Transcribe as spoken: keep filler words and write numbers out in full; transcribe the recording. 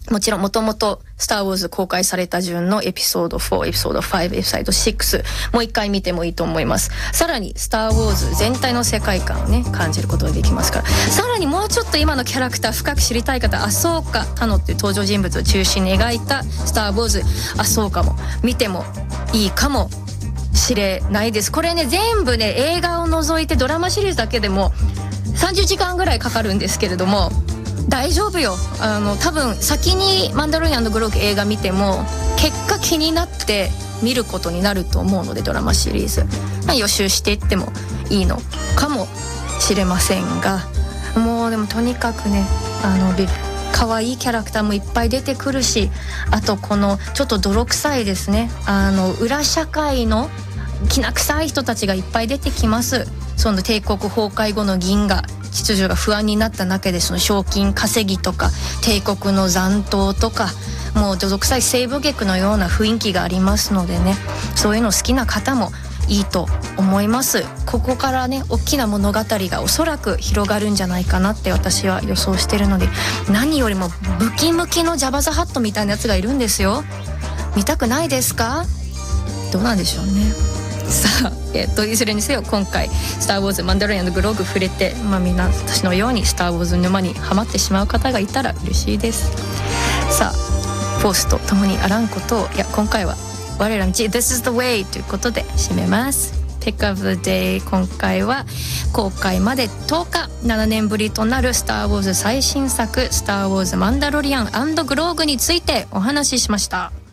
もちろんもともとスターウォーズ公開された順のエピソードフォー、エピソードファイブ、エピソードシックスもう一回見てもいいと思います。さらにスターウォーズ全体の世界観をね感じることができますから、さらにもうちょっと今のキャラクター深く知りたい方、アソーカ・タノっていう登場人物を中心に描いたスターウォーズアソーカも見てもいいかもしれないです。これね全部ね映画を除いてドラマシリーズだけでもさんじゅうじかんぐらいかかるんですけれども、大丈夫よ。あの多分先にマンダロリアン&グローグ映画見ても結果気になって見ることになると思うので、ドラマシリーズ、まあ、予習していってもいいのかもしれませんが、もうでもとにかくねあの可愛いキャラクターもいっぱい出てくるし、あとこのちょっと泥臭いですね、あの裏社会のきな臭い人たちがいっぱい出てきます。その帝国崩壊後の銀河秩序が不安になった中で、その賞金稼ぎとか帝国の残党とか、もう泥臭い西部劇のような雰囲気がありますのでね、そういうの好きな方もいいと思います。ここからね大きな物語がおそらく広がるんじゃないかなって私は予想してるので、何よりもムキムキのジャバザハットみたいなやつがいるんですよ。見たくないですか？どうなんでしょうね。さあ、えっと、いずれにせよ今回スターウォーズマンダロリアンのグローグ触れて、まあ、みんな私のようにスターウォーズ沼にハマってしまう方がいたら嬉しいです。さあフォースと共にあらんことを、いや今回は我らの道 This is the way ということで締めます。 Pick of the day、 今回は公開までとおか、ななねんぶりとなるスターウォーズ最新作スターウォーズマンダロリアン&グローグについてお話ししました。